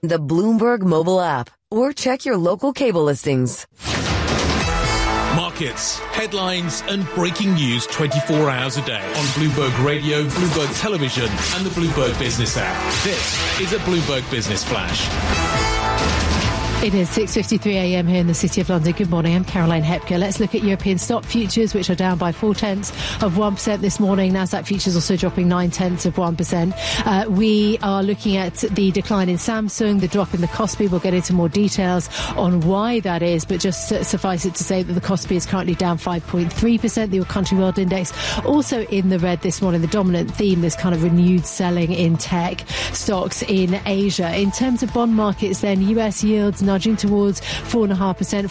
the Bloomberg mobile app, or check your local cable listings. Markets, headlines and breaking news 24 hours a day on Bloomberg Radio, Bloomberg Television and the Bloomberg Business app. This is a Bloomberg Business Flash. It is 6:53 a.m. here in the City of London. Good morning, I'm Caroline Hepker. Let's look at European stock futures, which are down by 0.4% this morning. Nasdaq futures also dropping 0.9%. We are looking at the decline in Samsung, the drop in the Kospi. We'll get into more details on why that is, but just suffice it to say that the Kospi is currently down 5.3%. The All Country World Index also in the red this morning. The dominant theme, this kind of renewed selling in tech stocks in Asia. In terms of bond markets, then US yields nudging towards 4.5%,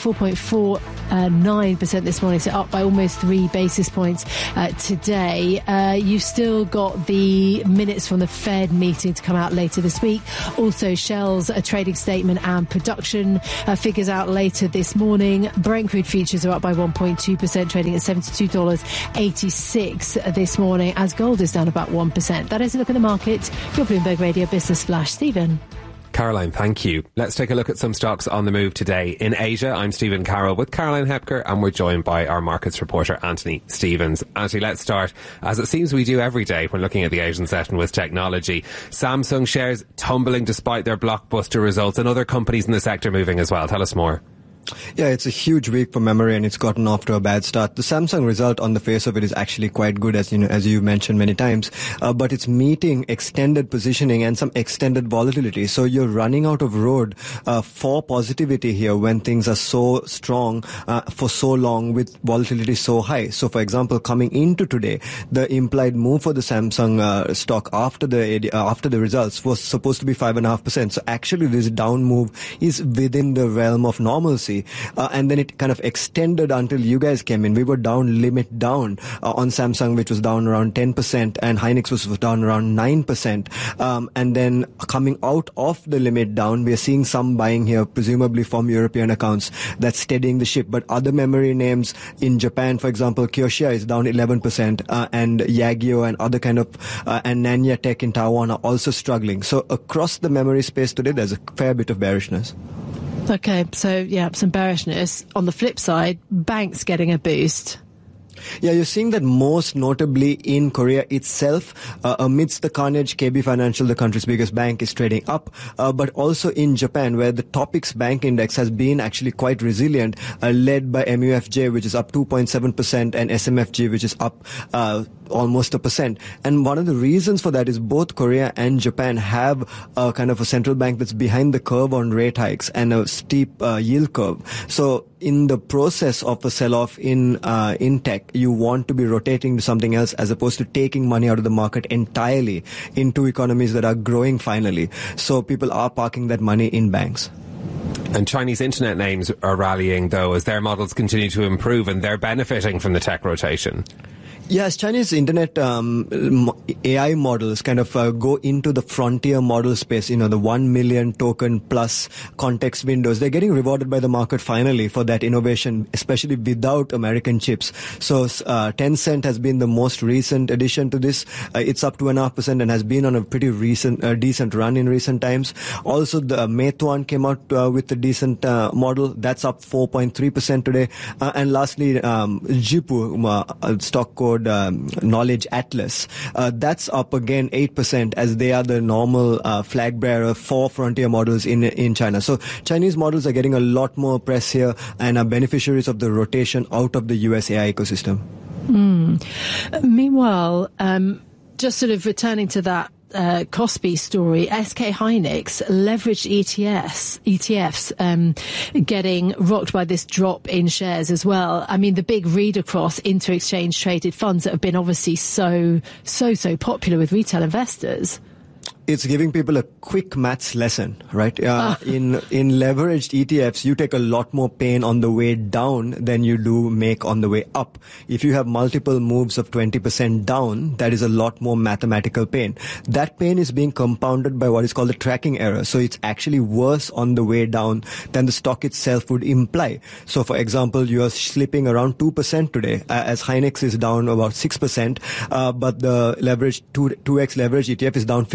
4.49% this morning, so up by almost 3 basis points today. You've still got the minutes from the Fed meeting to come out later this week. Also, Shell's trading statement and production figures out later this morning. Brent crude futures are up by 1.2%, trading at $72.86 this morning, as gold is down about 1%. That is a look at the market. Your Bloomberg Radio Business Flash. Stephen. Caroline, thank you. Let's take a look at some stocks on the move today. In Asia, I'm Stephen Carroll with Caroline Hepker, and we're joined by our markets reporter, Anthony Stevens. Anthony, let's start, as it seems we do every day when looking at the Asian session, with technology. Samsung shares tumbling despite their blockbuster results, and other companies in the sector moving as well. Tell us more. Yeah, it's a huge week for memory, and it's gotten off to a bad start. The Samsung result on the face of it is actually quite good, as you've mentioned many times, but it's meeting extended positioning and some extended volatility. So you're running out of road for positivity here when things are so strong for so long with volatility so high. So, for example, coming into today, the implied move for the Samsung stock after the results was supposed to be 5.5%. So actually, this down move is within the realm of normalcy. And then it kind of extended until you guys came in. We were down, limit down on Samsung, which was down around 10%, and Hynix was down around 9%. And then coming out of the limit down, we are seeing some buying here, presumably from European accounts. That's steadying the ship. But other memory names in Japan, for example, Kioxia is down 11%, and Yageo and other kind of, and Nanya Tech in Taiwan are also struggling. So across the memory space today, there's a fair bit of bearishness. Okay, so yeah, some bearishness. On the flip side, banks getting a boost. Yeah, you're seeing that most notably in Korea itself. Amidst the carnage, KB Financial, the country's biggest bank, is trading up. But also in Japan, where the Topix Bank Index has been actually quite resilient, led by MUFJ, which is up 2.7%, and SMFG, which is up almost 1%. And one of the reasons for that is both Korea and Japan have a kind of a central bank that's behind the curve on rate hikes and a steep yield curve. So in the process of a sell-off in tech, you want to be rotating to something else as opposed to taking money out of the market entirely into economies that are growing finally. So people are parking that money in banks. And Chinese internet names are rallying, though, as their models continue to improve, and they're benefiting from the tech rotation. Yes, Chinese internet AI models kind of go into the frontier model space, the 1 million token plus context windows. They're getting rewarded by the market finally for that innovation, especially without American chips. So Tencent has been the most recent addition to this. It's up 2.5% and has been on a pretty decent run in recent times. Also, the Meituan came out with a decent model. That's up 4.3% today. And lastly, Zhipu, stock code Knowledge Atlas, that's up again 8%, as they are the normal flag bearer for frontier models in China. So Chinese models are getting a lot more press here and are beneficiaries of the rotation out of the US AI ecosystem. Meanwhile, just sort of returning to that Kospi story, SK Hynix leveraged ETFs getting rocked by this drop in shares as well. I mean, the big read across inter-exchange traded funds that have been obviously so popular with retail investors. It's giving people a quick maths lesson, right? In leveraged ETFs, you take a lot more pain on the way down than you do make on the way up. If you have multiple moves of 20% down, that is a lot more mathematical pain. That pain is being compounded by what is called the tracking error. So it's actually worse on the way down than the stock itself would imply. So for example, you are slipping around 2% today, as Hynix is down about 6%, but the leveraged 2x leverage ETF is down 15%.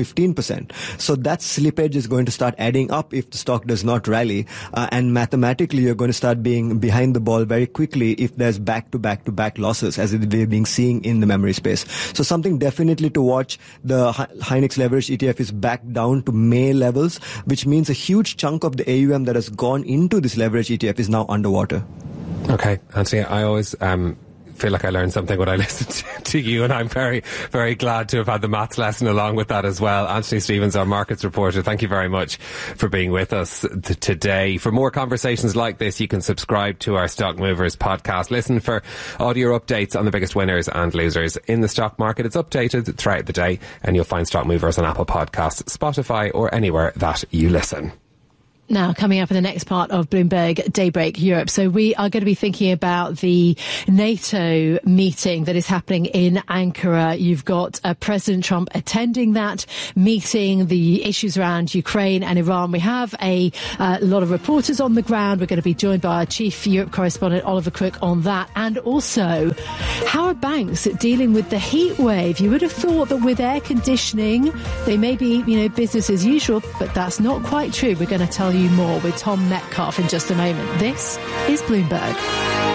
10%. So that slippage is going to start adding up if the stock does not rally. And mathematically, you're going to start being behind the ball very quickly if there's back-to-back losses, as we're being seeing in the memory space. So something definitely to watch. The Hynix leverage ETF is back down to May levels, which means a huge chunk of the AUM that has gone into this leverage ETF is now underwater. Okay, Anthony, I always feel like I learned something when I listened to you, and I'm very, very glad to have had the maths lesson along with that as well. Anthony Stevens, our markets reporter, thank you very much for being with us today. For more conversations like this, you can subscribe to our Stock Movers podcast. Listen for audio updates on the biggest winners and losers in the stock market. It's updated throughout the day, and you'll find Stock Movers on Apple Podcasts, Spotify, or anywhere that you listen. Now, coming up in the next part of Bloomberg Daybreak Europe. So we are going to be thinking about the NATO meeting that is happening in Ankara. You've got President Trump attending that meeting, the issues around Ukraine and Iran. We have a lot of reporters on the ground. We're going to be joined by our chief Europe correspondent, Oliver Crook, on that. And also, how are banks dealing with the heat wave? You would have thought that with air conditioning, they may be, business as usual, but that's not quite true. We're going to tell you more with Tom Metcalf in just a moment. This is Bloomberg.